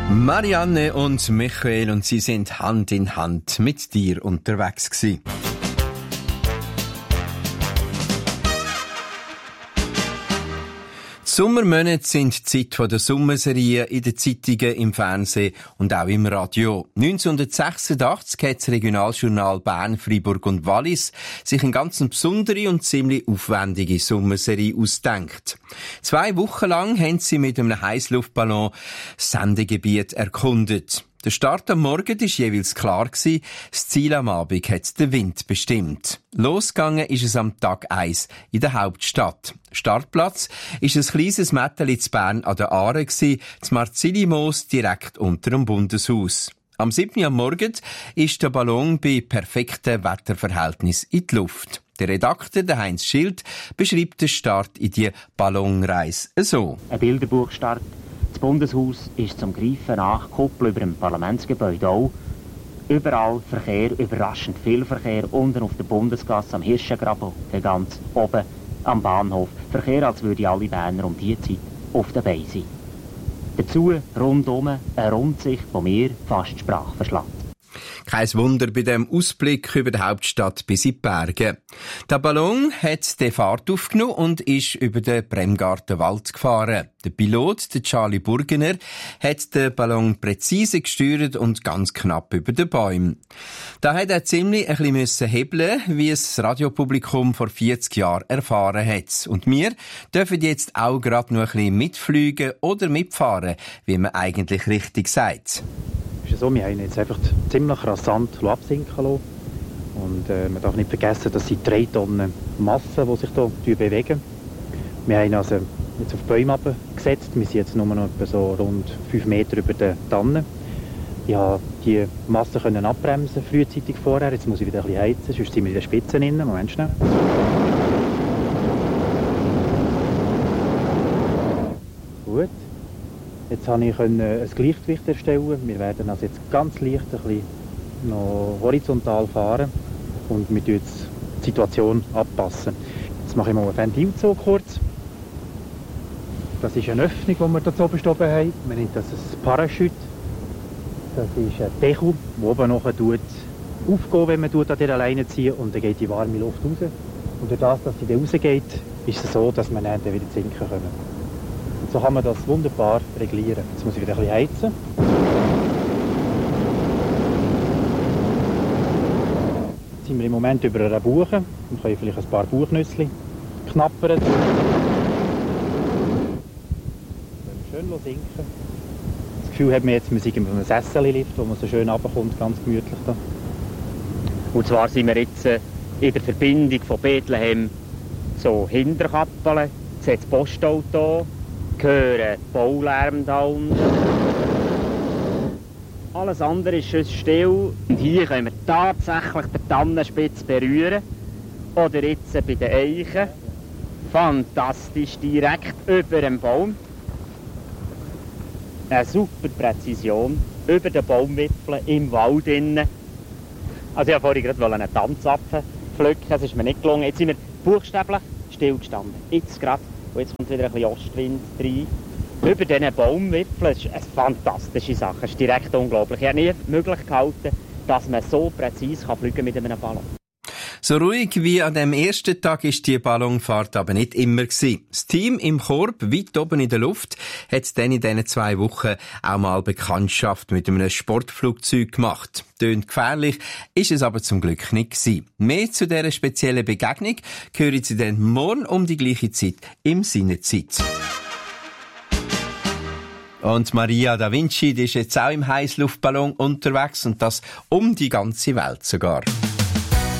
Marianne und Michael, und sie sind Hand in Hand mit dir unterwegs gewesen. Die Sommermonate sind die Zeit der Sommerserien in den Zeitungen, im Fernsehen und auch im Radio. 1986 hat das Regionaljournal Bern, Freiburg und Wallis sich eine ganz besondere und ziemlich aufwendige Sommerserie ausgedacht. 2 Wochen lang haben sie mit einem Heissluftballon das Sendegebiet erkundet. Der Start am Morgen war jeweils klar gewesen, das Ziel am Abend hat der Wind bestimmt. Losgegangen ist es am Tag 1 in der Hauptstadt. Startplatz ist ein kleines Mätteli zu Bern an der Aare gsi, zu Marzili-Moos direkt unter dem Bundeshaus. Am 7. am Morgen ist der Ballon bei perfekten Wetterverhältnissen in die Luft. Der Redakteur, der Heinz Schild, beschreibt den Start in die Ballonreise so. Ein Bilderbuchstart. Das Bundeshaus ist zum Greifen nachgekuppelt über dem Parlamentsgebäude auch. Überall Verkehr, überraschend viel Verkehr, unten auf der Bundesgasse am Hirschengraben, ganz oben am Bahnhof. Verkehr, als würden alle Berner um diese Zeit auf der Beine sein. Dazu rundum eine Rundsicht, die mir fast die Sprache verschlägt. Kein Wunder bei dem Ausblick über die Hauptstadt bis in die Berge. Der Ballon hat die Fahrt aufgenommen und ist über den Bremgartenwald gefahren. Der Pilot, der Charlie Burgener, hat den Ballon präzise gesteuert und ganz knapp über den Bäumen. Da hat er ziemlich ein bisschen hebeln, wie es das Radiopublikum vor 40 Jahren erfahren hat. Und wir dürfen jetzt auch gerade noch ein bisschen mitfliegen oder mitfahren, wie man eigentlich richtig sagt. So, wir haben jetzt einfach ziemlich rasant absinken lassen. Und man darf nicht vergessen, dass sind 3 Tonnen Masse, die sich hier bewegen. Wir haben also jetzt auf Bäume gesetzt. Wir sind jetzt nur noch etwa so rund 5 Meter über den Tannen. Ich konnte die Masse abbremsen, frühzeitig vorher. Jetzt muss ich wieder ein bisschen heizen, sonst sind wir in den Spitzen drin. Moment schnell. Gut. Jetzt konnte ich ein Gleichgewicht erstellen. Wir werden also jetzt ganz leicht ein bisschen noch horizontal fahren und wir die Situation anpassen. Jetzt mache ich mal einen Ventilzug kurz. Das ist eine Öffnung, die wir hier oben haben. Man nennt das ein Parachute. Das ist ein Deckel, der oben noch aufgeht, wenn man an dieser Leine zieht, und dann geht die warme Luft raus. Und durch das, dass sie dann rausgeht, ist es so, dass wir dann wieder sinken können. So kann man das wunderbar reglieren. Jetzt muss ich wieder ein bisschen heizen. Jetzt sind wir im Moment über einer Buche. Wir können vielleicht ein paar Buchnüsse knappern. Schön sinken. Das Gefühl hat man jetzt, wir sind in einem Sessellift, wo man so schön runterkommt, ganz gemütlich. Da. Und zwar sind wir jetzt in der Verbindung von Bethlehem so Hinterkappeln. Jetzt hat das Postauto. Hören Baulärm da unten. Alles andere ist schon still. Und hier können wir tatsächlich den Tannenspitz berühren. Oder jetzt bei den Eichen. Fantastisch, direkt über dem Baum. Eine super Präzision. Über den Baumwipfeln im Wald innen. Also ich wollte vorhin gerade einen Tanzapfel pflücken, das ist mir nicht gelungen. Jetzt sind wir buchstäblich stillgestanden. Jetzt gerade. Und jetzt kommt wieder ein bisschen Ostwind rein. Über diesen Baumwipfeln, das ist eine fantastische Sache. Das ist direkt unglaublich. Ich habe nie möglich gehalten, dass man so präzise fliegen kann mit einem Ballon. So ruhig wie an dem ersten Tag ist die Ballonfahrt aber nicht immer gewesen. Das Team im Korb, weit oben in der Luft, hat dann in diesen 2 Wochen auch mal Bekanntschaft mit einem Sportflugzeug gemacht. Tönt gefährlich, ist es aber zum Glück nicht gewesen. Mehr zu dieser speziellen Begegnung hören Sie dann morgen um die gleiche Zeit im Sinne-Zeit. Und Maria da Vinci, die ist jetzt auch im Heissluftballon unterwegs, und das um die ganze Welt sogar.